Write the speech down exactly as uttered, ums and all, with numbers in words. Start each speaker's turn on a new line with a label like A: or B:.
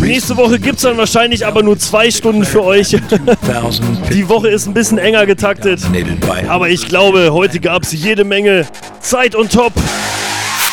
A: Nächste Woche gibt es dann wahrscheinlich aber nur zwei Stunden für euch. Die Woche ist ein bisschen enger getaktet. Aber ich glaube, heute gab es jede Menge Zeit und Top.